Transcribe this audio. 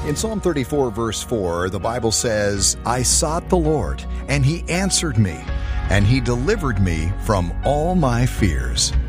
In Psalm 34, verse 4, the Bible says, I sought the Lord, and He answered me, and He delivered me from all my fears.